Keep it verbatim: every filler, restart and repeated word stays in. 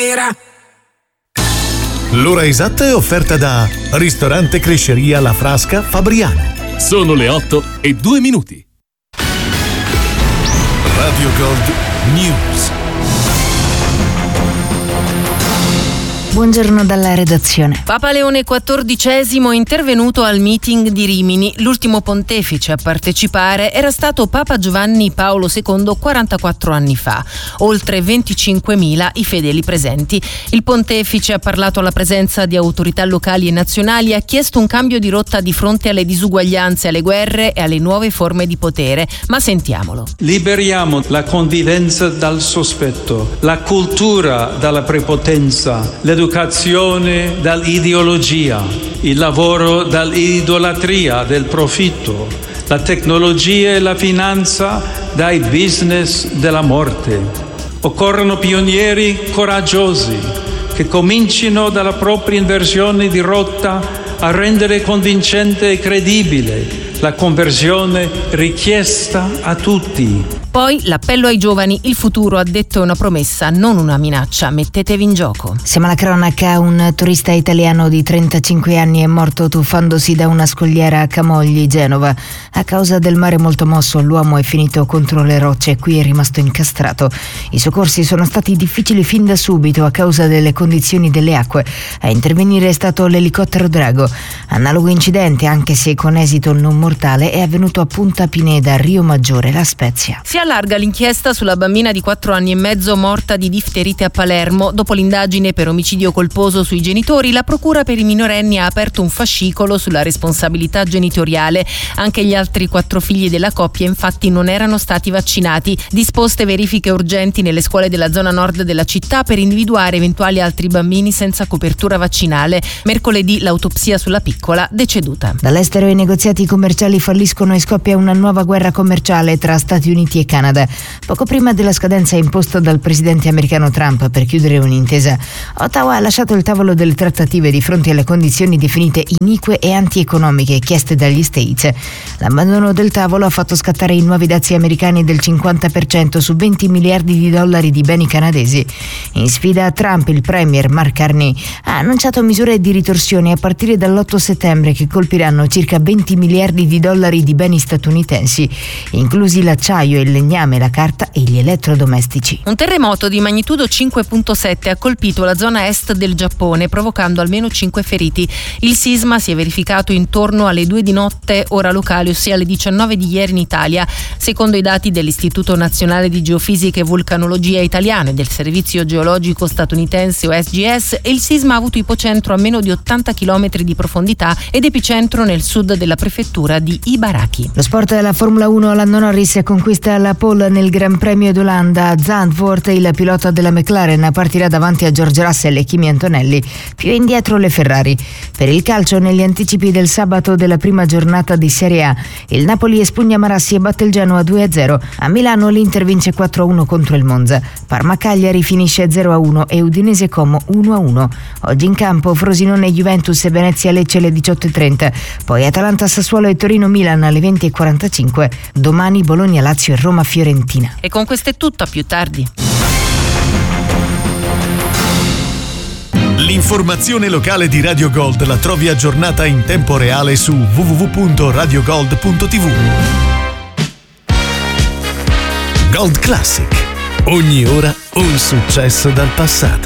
sera. L'ora esatta è offerta da Ristorante Cresceria La Frasca Fabriano. Sono le otto e due minuti. Radio Gold News. Buongiorno dalla redazione. Papa Leone quattordicesimo è intervenuto al meeting di Rimini. L'ultimo pontefice a partecipare era stato Papa Giovanni Paolo secondo quarantaquattro anni fa. Oltre venticinquemila i fedeli presenti. Il pontefice ha parlato alla presenza di autorità locali e nazionali e ha chiesto un cambio di rotta di fronte alle disuguaglianze, alle guerre e alle nuove forme di potere. Ma sentiamolo. Liberiamo la convivenza dal sospetto, la cultura dalla prepotenza, l'educazione dall'ideologia, il lavoro dall'idolatria del profitto, la tecnologia e la finanza dai business della morte. Occorrono pionieri coraggiosi che comincino dalla propria inversione di rotta a rendere convincente e credibile la conversione richiesta a tutti. Poi l'appello ai giovani: il futuro, ha detto, è una promessa, non una minaccia, mettetevi in gioco. Siamo alla cronaca. Un turista italiano di trentacinque anni è morto tuffandosi da una scogliera a Camogli, Genova. A causa del mare molto mosso l'uomo è finito contro le rocce e qui è rimasto incastrato. I soccorsi sono stati difficili fin da subito a causa delle condizioni delle acque. A intervenire è stato l'elicottero Drago. Analogo incidente, anche se con esito non mortale, è avvenuto a Punta Pineda, Rio Maggiore, La Spezia. Si allarga l'inchiesta sulla bambina di quattro anni e mezzo morta di difterite a Palermo. Dopo l'indagine per omicidio colposo sui genitori, la procura per i minorenni ha aperto un fascicolo sulla responsabilità genitoriale. Anche gli altri quattro figli della coppia infatti non erano stati vaccinati. Disposte verifiche urgenti nelle scuole della zona nord della città per individuare eventuali altri bambini senza copertura vaccinale. Mercoledì l'autopsia sulla piccola, deceduta. Dall'estero i negoziati commerciali falliscono e scoppia una nuova guerra commerciale tra Stati Uniti e Canada. Poco prima della scadenza imposta dal presidente americano Trump per chiudere un'intesa, Ottawa ha lasciato il tavolo delle trattative di fronte alle condizioni definite inique e antieconomiche chieste dagli States. L'abbandono del tavolo ha fatto scattare i nuovi dazi americani del cinquanta per cento su venti miliardi di dollari di beni canadesi. In sfida a Trump, il premier Mark Carney ha annunciato misure di ritorsione a partire dall'otto settembre che colpiranno circa venti miliardi di dollari di beni statunitensi, inclusi l'acciaio, il legname, la carta e gli elettrodomestici. Un terremoto di magnitudo cinque virgola sette ha colpito la zona est del Giappone, provocando almeno cinque feriti. Il sisma si è verificato intorno alle due di notte ora locale, ossia alle diciannove di ieri in Italia. Secondo i dati dell'Istituto Nazionale di Geofisica e Vulcanologia italiano e del Servizio Geologico statunitense O S G S, il sisma ha avuto ipocentro a meno di ottanta chilometri di profondità ed epicentro nel sud della prefettura di Ibaraki. Lo sport della Formula uno, Lando Norris conquista la pole nel Gran Premio d'Olanda. A Zandvoort il pilota della McLaren partirà davanti a George Russell e Kimi Antonelli, più indietro le Ferrari. Per il calcio, negli anticipi del sabato della prima giornata di Serie A, il Napoli espugna Marassi e batte il Genoa due a zero. A Milano l'Inter vince quattro a uno contro il Monza. Parma-Cagliari finisce zero a uno e Udinese-Como uno a uno. Oggi in campo Frosinone-Juventus e Venezia-Lecce alle diciotto e trenta, poi Atalanta-Sassuolo e Torino-Milan alle venti e quarantacinque. Domani Bologna-Lazio e Roma-Fiorentina. E con questo è tutto, a più tardi. L'informazione locale di Radio Gold la trovi aggiornata in tempo reale su w w w punto radio gold punto t v. Gold Classic. Ogni ora un successo dal passato.